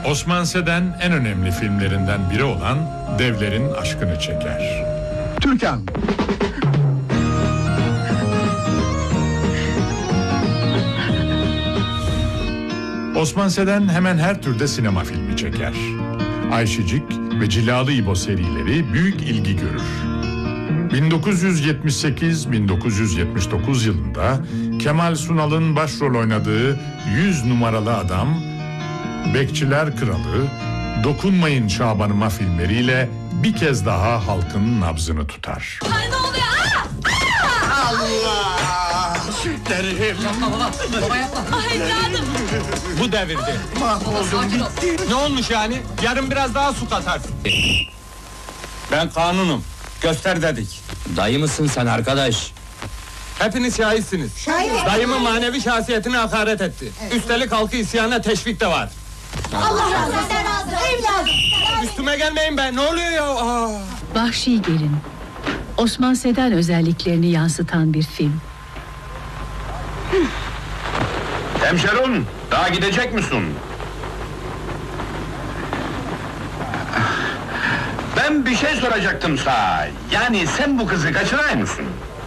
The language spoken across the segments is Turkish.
Osman Seden en önemli filmlerinden biri olan Devlerin Aşkını çeker. Türkan. Osman Seden hemen her türde sinema filmi çeker. Ayşecik ve Cilalı İbo serileri büyük ilgi görür. 1978-1979 yılında Kemal Sunal'ın başrol oynadığı 100 numaralı adam, Bekçiler Kralı, Dokunmayın Şabanıma filmleriyle bir kez daha halkın nabzını tutar. Ay ne oluyor? Allah! Sütlerim. Baba yapma. Ay evladım. Bu devirde. Mahvoldum, Sakin ol. bitti. Ne olmuş yani? Yarın biraz daha su katarsın. Ben kanunum. Göster dedik. Dayı mısın sen arkadaş? Hepiniz şahitsiniz. Dayımın manevi şahsiyetine hakaret etti. Üstelik halkı isyana teşvik de var. Allah razı olsun. Evladım. Üstüme gelmeyin be. Ne oluyor ya? Vahşi Gelin. Osman Seden özelliklerini yansıtan bir film. Hemşerim, daha gidecek misin? Ben bir şey soracaktım sana. Yani sen bu kızı kaçıray mısın?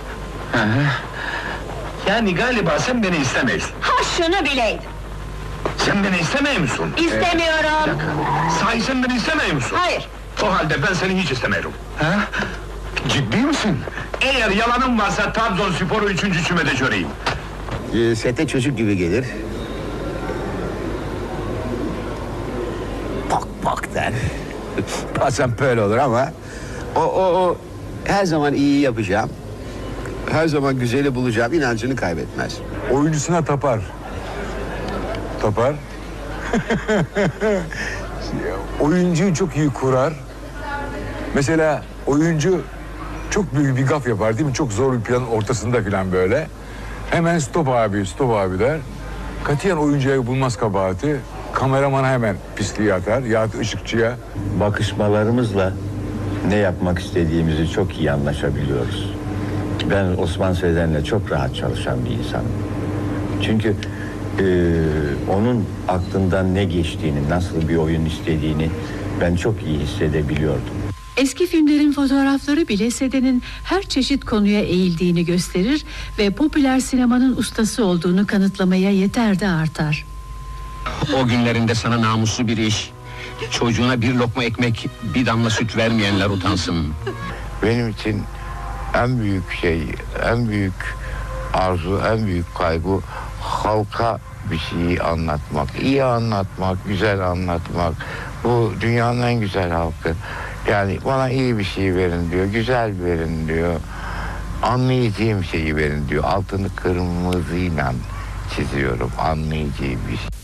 Yani galiba sen beni istemiyorsun. Ha şunu bileydim. Sen beni istemiyor musun? İstemiyorum. Sahi sen beni istemiyor musun? Hayır. O halde ben seni hiç istemiyorum. Ha? Ciddi misin? Eğer yalanım varsa Trabzonspor'u 3. çümede göreyim. Sete çocuk gibi gelir. Bak bak der. Bazen böyle olur ama o her zaman iyi yapacağım. Her zaman güzeli bulacağım inancını kaybetmez. Oyuncusuna tapar. Tapar. Oyuncuyu çok iyi kurar. Mesela oyuncu çok büyük bir gaf yapar değil mi? Çok zor bir planın ortasında falan böyle. Hemen stop abi, stop abi der. Katiyen oyuncuya bulmaz kabahati. Kameramana hemen pisliği atar. Yahut ışıkçıya. Bakışmalarımızla ne yapmak istediğimizi çok iyi anlaşabiliyoruz. Ben Osman Seden'le çok rahat çalışan bir insanım. Çünkü onun aklından ne geçtiğini, nasıl bir oyun istediğini ben çok iyi hissedebiliyordum. Eski filmlerin fotoğrafları bile Seden'in her çeşit konuya eğildiğini gösterir ve popüler sinemanın ustası olduğunu kanıtlamaya yeter de artar. O günlerinde sana namuslu bir iş, çocuğuna bir lokma ekmek, bir damla süt vermeyenler utansın. Benim için en büyük şey, en büyük arzu, en büyük kaygı halka bir şeyi anlatmak. İyi anlatmak, güzel anlatmak. Bu dünyanın en güzel halkı. Yani bana iyi bir şey verin diyor, güzel verin diyor. Anlayacağım şeyi verin diyor. Altını kırmızıyla çiziyorum, anlayacağım bir şey.